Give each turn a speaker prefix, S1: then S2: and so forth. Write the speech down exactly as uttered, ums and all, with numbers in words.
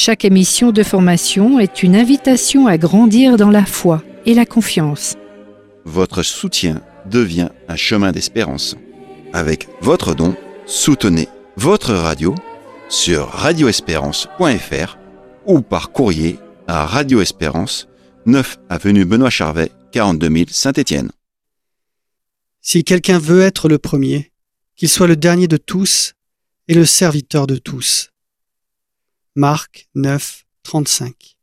S1: Chaque émission de formation est une invitation à grandir dans la foi et la confiance.
S2: Votre soutien devient un chemin d'espérance. Avec votre don, soutenez votre radio sur radio espérance point f r ou par courrier à Radio Espérance, neuf avenue Benoît Charvet, quarante-deux mille Saint-Étienne.
S3: Si quelqu'un veut être le premier, qu'il soit le dernier de tous et le serviteur de tous. Marc neuf, trente-cinq.